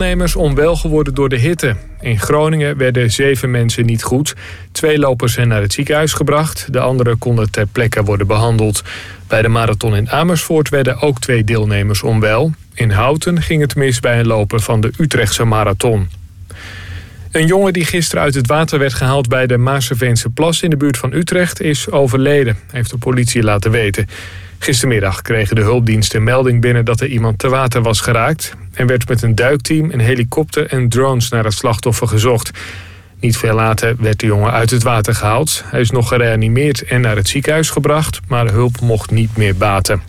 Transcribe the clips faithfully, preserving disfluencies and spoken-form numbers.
deelnemers onwel geworden door de hitte. In Groningen werden zeven mensen niet goed. Twee lopers zijn naar het ziekenhuis gebracht. De anderen konden ter plekke worden behandeld. Bij de marathon in Amersfoort werden ook twee deelnemers onwel. In Houten ging het mis bij een loper van de Utrechtse marathon. Een jongen die gisteren uit het water werd gehaald bij de Maarseveense Plas in de buurt van Utrecht is overleden, heeft de politie laten weten. Gistermiddag kregen de hulpdiensten melding binnen dat er iemand te water was geraakt. Er werd met een duikteam, een helikopter en drones naar het slachtoffer gezocht. Niet veel later werd de jongen uit het water gehaald. Hij is nog gereanimeerd en naar het ziekenhuis gebracht, maar de hulp mocht niet meer baten.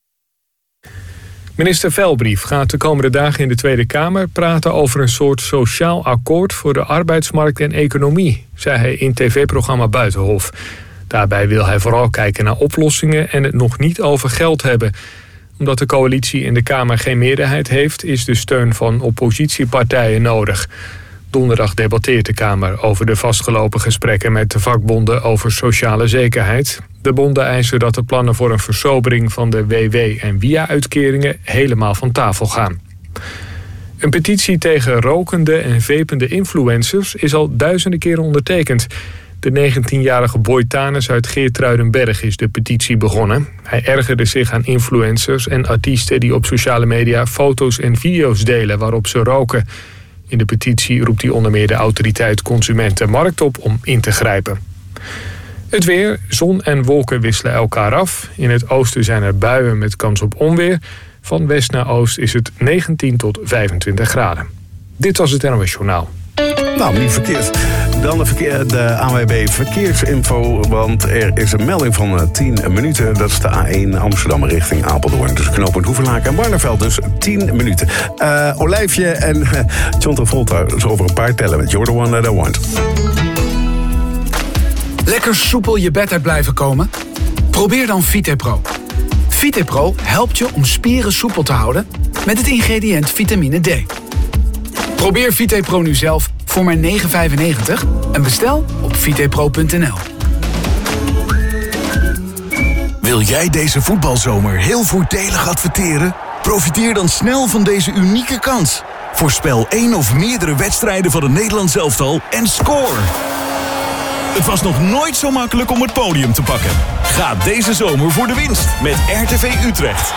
Minister Velbrief gaat de komende dagen in de Tweede Kamer praten over een soort sociaal akkoord voor de arbeidsmarkt en economie, zei hij in tv-programma Buitenhof. Daarbij wil hij vooral kijken naar oplossingen en het nog niet over geld hebben. Omdat de coalitie in de Kamer geen meerderheid heeft, is de steun van oppositiepartijen nodig. Donderdag debatteert de Kamer over de vastgelopen gesprekken met de vakbonden over sociale zekerheid. De bonden eisen dat de plannen voor een versobering van de W W- en W I A-uitkeringen helemaal van tafel gaan. Een petitie tegen rokende en vepende influencers is al duizenden keren ondertekend. De negentienjarige Boy Tanes uit Geertruidenberg is de petitie begonnen. Hij ergerde zich aan influencers en artiesten die op sociale media foto's en video's delen waarop ze roken. In de petitie roept hij onder meer de autoriteit Consumentenmarkt op om in te grijpen. Het weer, zon en wolken wisselen elkaar af. In het oosten zijn er buien met kans op onweer. Van west naar oost is het negentien tot vijfentwintig graden. Dit was het N O S Journaal. Nou, niet verkeerd. Dan de, verkeer, de A W B Verkeersinfo, want er is een melding van tien minuten. Dat is de A één Amsterdam richting Apeldoorn. Dus knooppunt Hoevelaken en Barneveld, dus tien minuten. Uh, Olijfje en uh, John Travolta is over een paar tellen met You're the One That I Want. Lekker soepel je bed uit blijven komen? Probeer dan VitePro. VitePro helpt je om spieren soepel te houden met het ingrediënt vitamine D. Probeer VitePro nu zelf voor maar negen vijfennegentig en bestel op vitepro punt n l. Wil jij deze voetbalzomer heel voordelig adverteren? Profiteer dan snel van deze unieke kans. Voorspel één of meerdere wedstrijden van het Nederlands elftal en score! Het was nog nooit zo makkelijk om het podium te pakken. Ga deze zomer voor de winst met R T V Utrecht.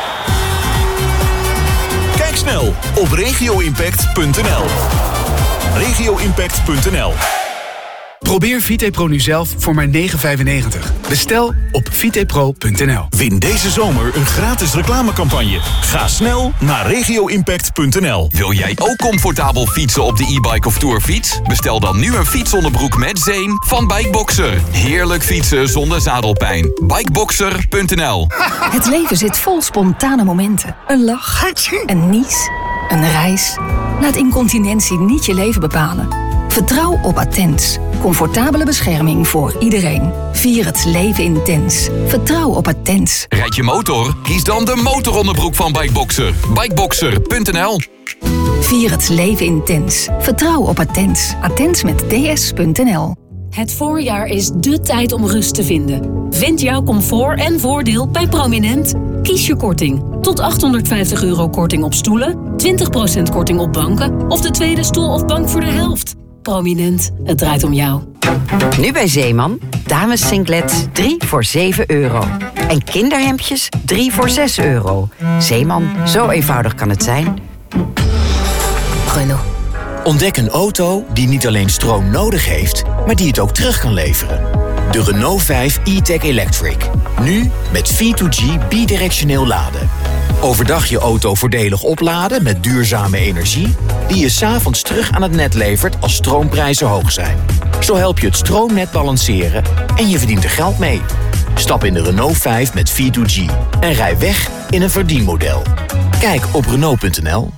Kijk snel op regio impact punt n l. regio impact punt n l. Probeer VitePro nu zelf voor maar negen vijfennegentig. Bestel op vitepro punt n l. Win deze zomer een gratis reclamecampagne. Ga snel naar regio impact punt n l. Wil jij ook comfortabel fietsen op de e-bike of tourfiets? Bestel dan nu een fietsonderbroek met zeem van Bikeboxer. Heerlijk fietsen zonder zadelpijn. Bikeboxer punt n l. Het leven zit vol spontane momenten. Een lach, een nies, een reis. Laat incontinentie niet je leven bepalen. Vertrouw op Attens. Comfortabele bescherming voor iedereen. Vier het leven intens. Vertrouw op Attens. Rijd je motor? Kies dan de motoronderbroek van Bikeboxer. Bikeboxer punt n l. Vier het leven intens. Vertrouw op Attens. Attens met d s punt n l. Het voorjaar is dé tijd om rust te vinden. Vind jouw comfort en voordeel bij Prominent. Kies je korting. Tot achthonderdvijftig euro korting op stoelen, twintig procent korting op banken of de tweede stoel of bank voor de helft. Prominent, het draait om jou. Nu bij Zeeman, dames singlets drie voor zeven euro. En kinderhemdjes drie voor zes euro. Zeeman, zo eenvoudig kan het zijn. Renault. Ontdek een auto die niet alleen stroom nodig heeft, maar die het ook terug kan leveren. De Renault vijf e-tech Electric. Nu met V twee G bidirectioneel laden. Overdag je auto voordelig opladen met duurzame energie, die je 's avonds terug aan het net levert als stroomprijzen hoog zijn. Zo help je het stroomnet balanceren en je verdient er geld mee. Stap in de Renault vijf met V twee G en rij weg in een verdienmodel. Kijk op Renault punt n l.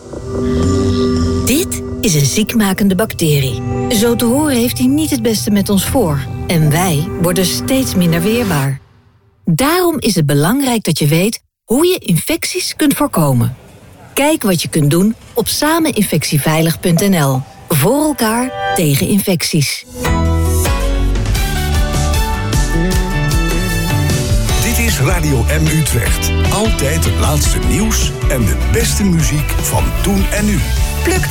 Dit is een ziekmakende bacterie. Zo te horen heeft hij niet het beste met ons voor. En wij worden steeds minder weerbaar. Daarom is het belangrijk dat je weet hoe je infecties kunt voorkomen. Kijk wat je kunt doen op sameninfectieveilig punt n l. Voor elkaar tegen infecties. Dit is Radio M Utrecht. Altijd het laatste nieuws en de beste muziek van toen en nu. Pluk